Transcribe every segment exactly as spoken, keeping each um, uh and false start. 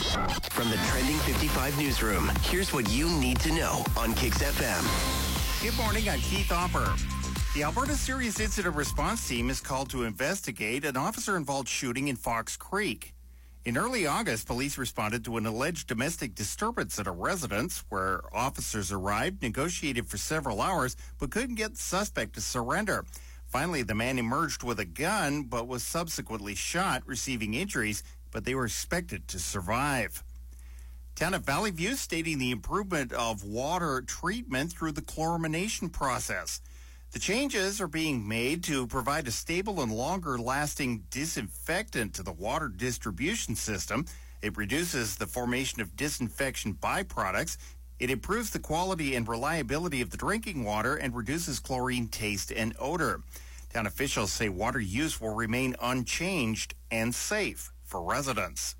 From the Trending fifty-five newsroom, here's what you need to know on Kix F M. Good morning, I'm Keith Hopper. The Alberta Serious Incident Response Team is called to investigate an officer-involved shooting in Fox Creek. In early August, police responded to an alleged domestic disturbance at a residence where officers arrived, negotiated for several hours, but couldn't get the suspect to surrender. Finally, the man emerged with a gun, but was subsequently shot, receiving injuries, but they were expected to survive. Town of Valley View stating the improvement of water treatment through the chlorination process. The changes are being made to provide a stable and longer-lasting disinfectant to the water distribution system. It reduces the formation of disinfection byproducts. It improves the quality and reliability of the drinking water and reduces chlorine taste and odor. Town officials say water use will remain unchanged and safe for residents.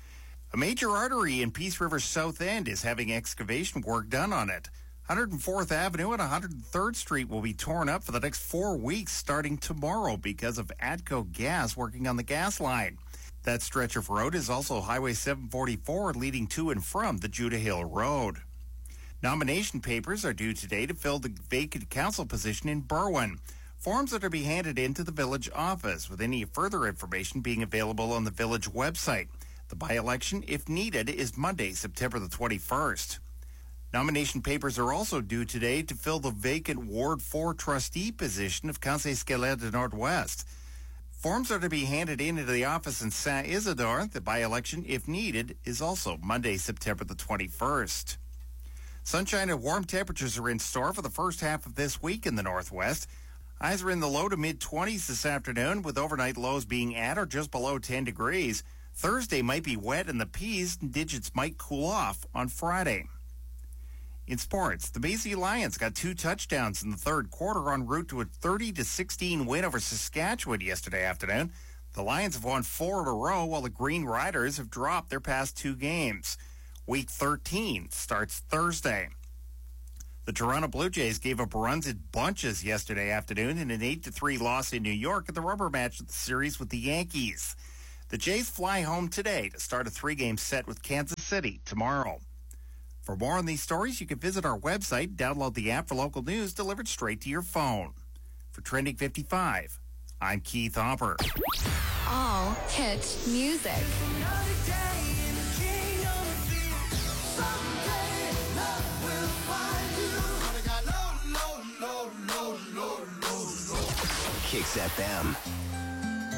A major artery in Peace River's south end is having excavation work done on it. one hundred fourth Avenue and one hundred third Street will be torn up for the next four weeks starting tomorrow because of ATCO Gas working on the gas line. That stretch of road is also Highway seven forty-four leading to and from the Judah Hill Road. Nomination papers are due today to fill the vacant council position in Berwyn. Forms are to be handed in to the village office, with any further information being available on the village website. The by-election, if needed, is Monday, September the twenty-first. Nomination papers are also due today to fill the vacant Ward four trustee position of Conseil Scalaire de Nord-Ouest. Forms are to be handed in to the office in Saint Isidore. The by-election, if needed, is also Monday, September the twenty-first. Sunshine and warm temperatures are in store for the first half of this week in the Northwest. Highs are in the low to mid-twenties this afternoon, with overnight lows being at or just below ten degrees. Thursday might be wet in the P's, and digits might cool off on Friday. In sports, the B C Lions got two touchdowns in the third quarter en route to a thirty to sixteen win over Saskatchewan yesterday afternoon. The Lions have won four in a row, while the Green Riders have dropped their past two games. Week thirteen starts Thursday. The Toronto Blue Jays gave up runs in bunches yesterday afternoon in an eight to three loss in New York at the rubber match of the series with the Yankees. The Jays fly home today to start a three-game set with Kansas City tomorrow. For more on these stories, you can visit our website, download the app for local news delivered straight to your phone. For Trending fifty-five, I'm Keith Hopper. All hit music. Kix F M.